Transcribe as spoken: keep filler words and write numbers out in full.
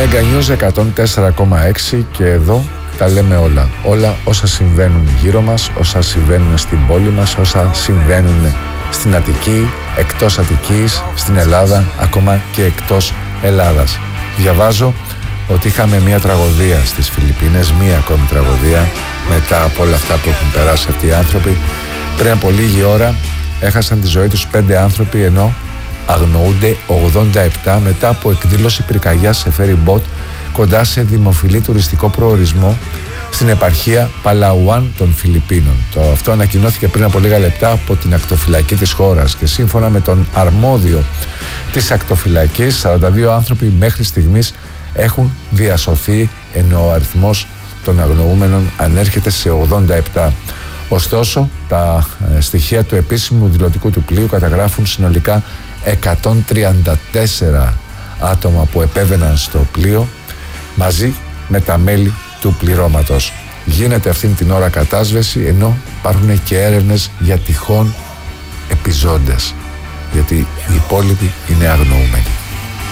Mega News εκατόν τέσσερα κόμμα έξι και εδώ τα λέμε όλα. Όλα όσα συμβαίνουν γύρω μας, όσα συμβαίνουν στην πόλη μας, όσα συμβαίνουν στην Αττική, εκτός Αττικής, στην Ελλάδα, ακόμα και εκτός Ελλάδας. Διαβάζω ότι είχαμε μια τραγωδία στις Φιλιππίνες, μια ακόμη τραγωδία μετά από όλα αυτά που έχουν περάσει αυτοί οι άνθρωποι. Πριν από λίγη ώρα έχασαν τη ζωή τους πέντε άνθρωποι, ενώ αγνοούνται ογδόντα επτά μετά από εκδήλωση πυρκαγιάς σε φέρι μπότ κοντά σε δημοφιλή τουριστικό προορισμό στην επαρχία Παλαουάν των Φιλιππίνων. Το αυτό ανακοινώθηκε πριν από λίγα λεπτά από την ακτοφυλακή της χώρας και σύμφωνα με τον αρμόδιο της ακτοφυλακής, σαράντα δύο άνθρωποι μέχρι στιγμής έχουν διασωθεί, ενώ ο αριθμός των αγνοούμενων ανέρχεται σε ογδόντα επτά. Ωστόσο, τα στοιχεία του επίσημου δηλωτικού του πλοίου καταγράφουν συνολικά εκατόν τριάντα τέσσερα άτομα που επέβαιναν στο πλοίο μαζί με τα μέλη του πληρώματος. Γίνεται αυτήν την ώρα κατάσβεση, ενώ υπάρχουν και έρευνες για τυχόν επιζώντες, γιατί οι υπόλοιποι είναι αγνοούμενοι.